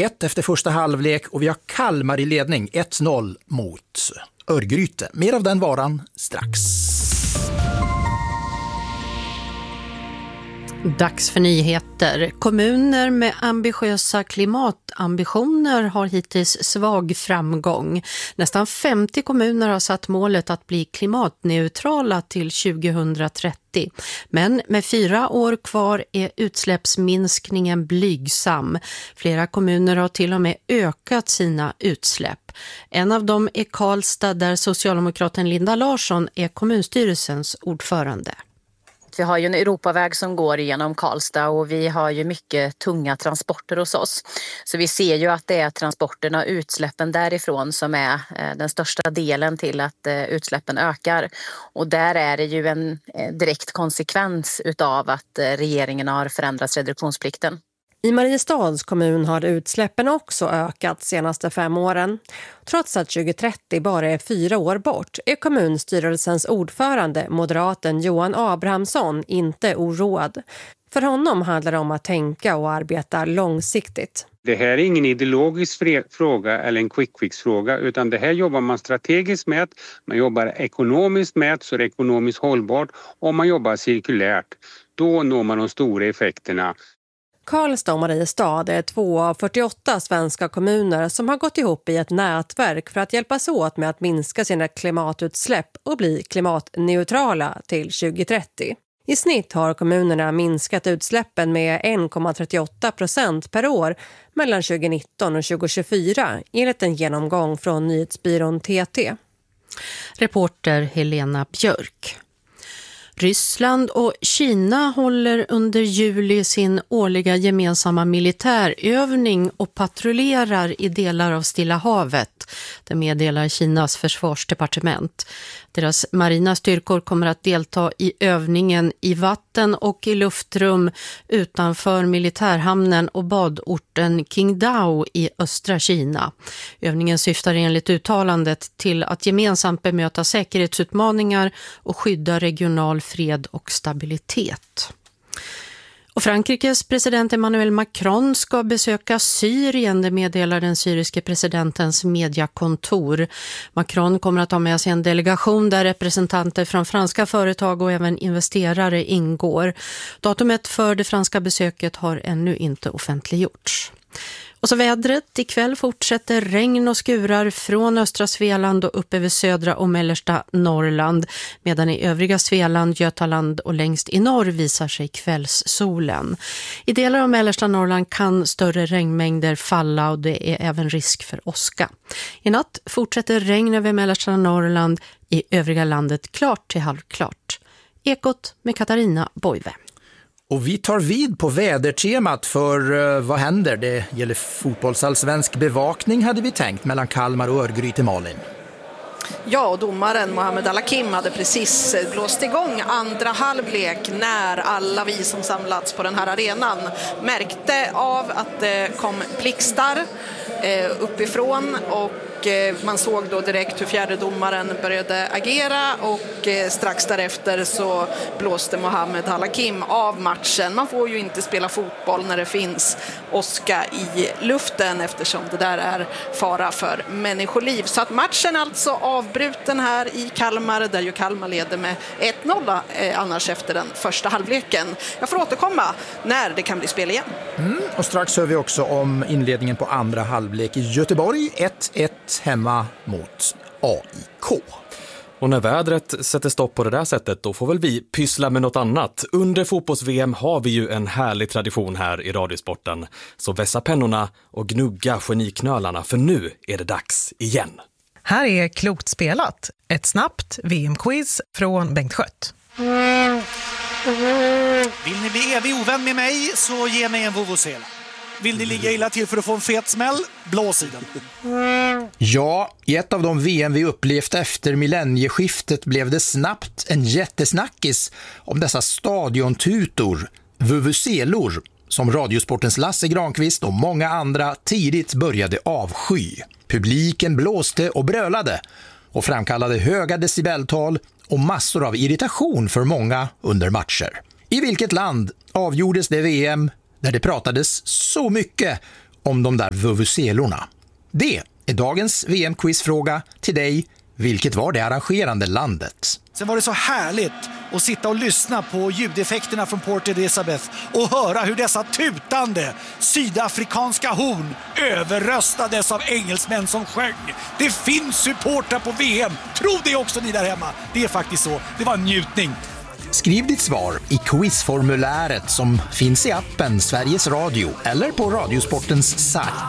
1-1 efter första halvlek och vi har Kalmar i ledning 1-0 mot Örgryte. Mer av den varan strax. Dags för nyheter. Kommuner med ambitiösa klimatambitioner har hittills svag framgång. Nästan 50 kommuner har satt målet att bli klimatneutrala till 2030. Men med 4 år kvar är utsläppsminskningen blygsam. Flera kommuner har till och med ökat sina utsläpp. En av dem är Karlstad, där socialdemokraten Linda Larsson är kommunstyrelsens ordförande. Vi har ju en Europaväg som går igenom Karlstad och vi har ju mycket tunga transporter hos oss. Så vi ser ju att det är transporterna och utsläppen därifrån som är den största delen till att utsläppen ökar. Och där är det ju en direkt konsekvens utav att regeringen har förändrat reduktionsplikten. I Mariestads kommun har utsläppen också ökat senaste 5 åren. Trots att 2030 bara är 4 år bort är kommunstyrelsens ordförande, moderaten Johan Abrahamsson, inte oroad. För honom handlar det om att tänka och arbeta långsiktigt. Det här är ingen ideologisk fråga eller en quick fix-fråga, utan det här jobbar man strategiskt med, man jobbar ekonomiskt med så det är ekonomiskt hållbart och man jobbar cirkulärt. Då når man de stora effekterna. Karlstad och Mariestad är 2 av 48 svenska kommuner som har gått ihop i ett nätverk för att hjälpas åt med att minska sina klimatutsläpp och bli klimatneutrala till 2030. I snitt har kommunerna minskat utsläppen med 1,38% per år mellan 2019 och 2024 enligt en genomgång från nyhetsbyrån TT. Reporter Helena Björk. Ryssland och Kina håller under juli sin årliga gemensamma militärövning och patrullerar i delar av Stilla havet. Det meddelar Kinas försvarsdepartement. Deras marina styrkor kommer att delta i övningen i vatten och i luftrum utanför militärhamnen och badorten Qingdao i östra Kina. Övningen syftar enligt uttalandet till att gemensamt bemöta säkerhetsutmaningar och skydda regional fred och stabilitet. Och Frankrikes president Emmanuel Macron ska besöka Syrien, det meddelar den syriske presidentens mediakontor. Macron kommer att ha med sig en delegation där representanter från franska företag och även investerare ingår. Datumet för det franska besöket har ännu inte offentliggjorts. Och så vädret. Ikväll fortsätter regn och skurar från östra Svealand och upp över södra och mellersta Norrland. Medan i övriga Svealand, Götaland och längst i norr visar sig kvällssolen. I delar av mellersta Norrland kan större regnmängder falla och det är även risk för åska. I natt fortsätter regn över mellersta Norrland, i övriga landet klart till halvklart. Ekot med Katarina Boive. Och vi tar vid på vädertemat för vad händer? Det gäller fotbollsallsvensk bevakning hade vi tänkt mellan Kalmar och Örgryte Malin. Ja, och domaren Mohamed Al-Hakim hade precis blåst igång andra halvlek när alla vi som samlats på den här arenan märkte av att det kom blixtar uppifrån och man såg då direkt hur fjärde domaren började agera och strax därefter så blåste Mohamed Al-Hakim av matchen. Man får ju inte spela fotboll när det finns åska i luften eftersom det där är fara för människoliv. Så att matchen alltså avbruten här i Kalmar där ju Kalmar leder med 1-0 annars efter den första halvleken. Jag får återkomma när det kan bli spel igen. Och strax hör vi också om inledningen på andra halvlek i Göteborg 1-1 hemma mot AIK. Och när vädret sätter stopp på det där sättet då får väl vi pyssla med något annat. Under fotbolls-VM har vi ju en härlig tradition här i Radiosporten. Så vässa pennorna och gnugga geniknölarna för nu är det dags igen. Här är Klokt spelat, ett snabbt VM-quiz från Bengt Schött. Vill ni bli evig ovän med mig så ge mig en vuvuzela. Vill ni ligga illa till för att få en fet smäll? Blås i den. Ja, i ett av de VM vi upplevt efter millennieskiftet blev det snabbt en jättesnackis om dessa stadiontutor, vuvuzelor, som Radiosportens Lasse Granqvist och många andra tidigt började avsky. Publiken blåste och brölade och framkallade höga decibeltal och massor av irritation för många under matcher. I vilket land avgjordes det VM där det pratades så mycket om de där vuvuzelorna? Det är dagens VM-quizfråga till dig. Vilket var det arrangerande landet? Sen var det så härligt att sitta och lyssna på ljudeffekterna från Port Elizabeth och höra hur dessa tutande sydafrikanska horn överröstades av engelsmän som sjöng. Det finns supportrar på VM. Tro det också ni där hemma. Det är faktiskt så. Det var en njutning. Skriv ditt svar i quizformuläret som finns i appen Sveriges Radio eller på Radiosportens sajt.